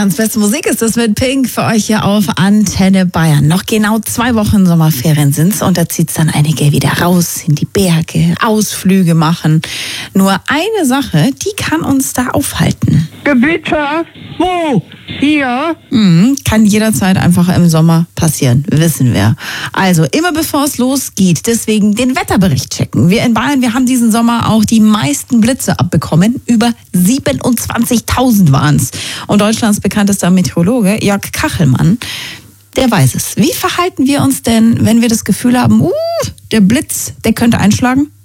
Bayerns beste Musik ist das mit Pink für euch hier auf Antenne Bayern. Noch genau 2 Wochen Sommerferien sind's und da zieht's dann einige wieder raus in die Berge, Ausflüge machen. Nur eine Sache, die kann uns da aufhalten. Gewitter? Wo? Hier? Kann jederzeit einfach im Sommer passieren, wissen wir. Also immer bevor es losgeht, deswegen den Wetterbericht checken. Wir in Bayern, wir haben diesen Sommer auch die meisten Blitze abbekommen. Über 27.000 waren's. Und Deutschlands bekanntester Meteorologe, Jörg Kachelmann, der weiß es. Wie verhalten wir uns denn, wenn wir das Gefühl haben, der Blitz, der könnte einschlagen?